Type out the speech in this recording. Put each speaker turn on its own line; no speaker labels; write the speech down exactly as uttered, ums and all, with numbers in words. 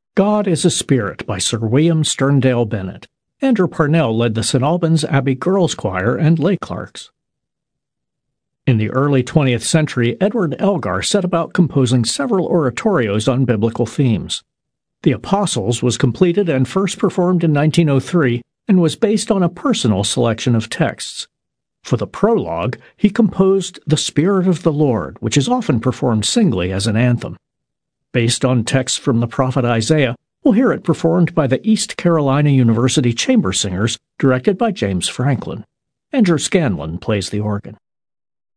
God is a Spirit by Sir William Sterndale Bennett. Andrew Parnell led the Saint Albans Abbey Girls Choir and lay clerks. In the early twentieth century, Edward Elgar set about composing several oratorios on biblical themes. The Apostles was completed and first performed in nineteen oh three and was based on a personal selection of texts. For the prologue, he composed The Spirit of the Lord, which is often performed singly as an anthem. Based on texts from the prophet Isaiah, we'll hear it performed by the East Carolina University Chamber Singers, directed by James Franklin. Andrew Scanlon plays the organ.